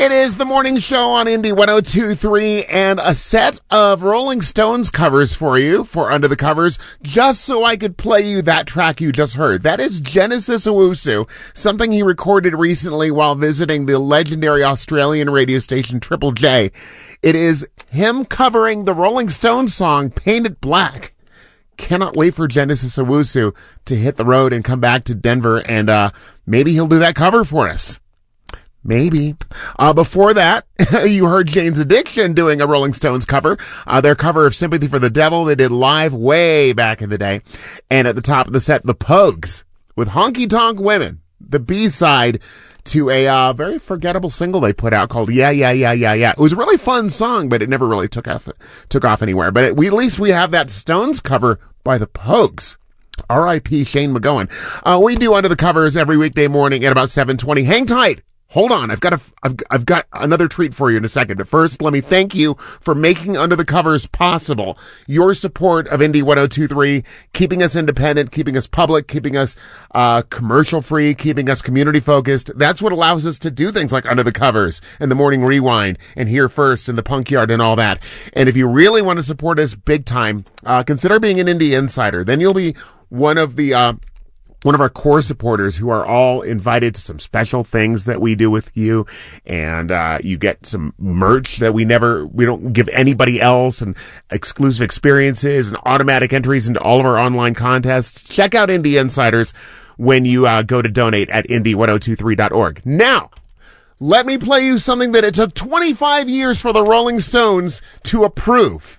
It is the morning show on Indie 102.3 and a set of Rolling Stones covers for you for Under the Covers, just so I could play you that track you just heard. That is Genesis Owusu, something he recorded recently while visiting the legendary Australian radio station Triple J. It is him covering the Rolling Stones song Paint It Black. Cannot wait for Genesis Owusu to hit the road and come back to Denver, and maybe he'll do that cover for us. Maybe. Before that, you heard Jane's Addiction doing a Rolling Stones cover. Their cover of Sympathy for the Devil, they did live way back in the day. And at the top of the set, the Pogues with Honky Tonk Women, the B-side to a very forgettable single they put out called Yeah, Yeah, Yeah, Yeah, Yeah. It was a really fun song, but it never really took off anywhere. But at least we have that Stones cover by the Pogues. R.I.P. Shane MacGowan. We do Under the Covers every weekday morning at about 7:20. Hang tight. Hold on, I've got another treat for you in a second. But first, let me thank you for making Under the Covers possible. Your support of Indie 102.3, keeping us independent, keeping us public, keeping us commercial free, keeping us community focused. That's what allows us to do things like Under the Covers and the Morning Rewind and Here First and the Punk Yard and all that. And if you really want to support us big time, consider being an Indie Insider. Then you'll be one of our core supporters who are all invited to some special things that we do with you. And, you get some merch that we don't give anybody else, and exclusive experiences and automatic entries into all of our online contests. Check out Indie Insiders when you, go to donate at indie1023.org. Now, let me play you something that it took 25 years for the Rolling Stones to approve.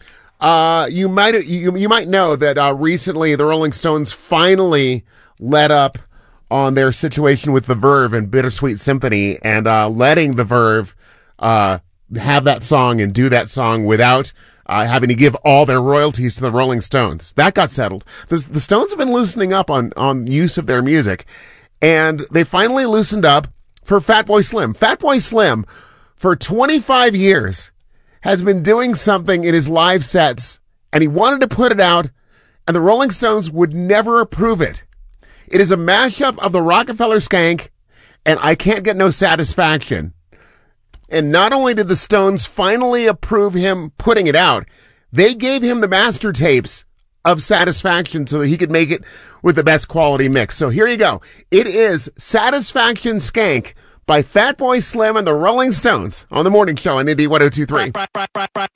You might know that, recently the Rolling Stones finally let up on their situation with the Verve and Bittersweet Symphony, and, letting the Verve, have that song and do that song without, having to give all their royalties to the Rolling Stones. That got settled. The Stones have been loosening up on use of their music, and they finally loosened up for Fatboy Slim. Fatboy Slim, for 25 years, has been doing something in his live sets, and he wanted to put it out, and the Rolling Stones would never approve it. It is a mashup of the Rockefeller Skank and I Can't Get No Satisfaction. And not only did the Stones finally approve him putting it out, they gave him the master tapes of Satisfaction so that he could make it with the best quality mix. So here you go. It is Satisfaction Skank by Fatboy Slim and the Rolling Stones on the morning show on Indie 102.3.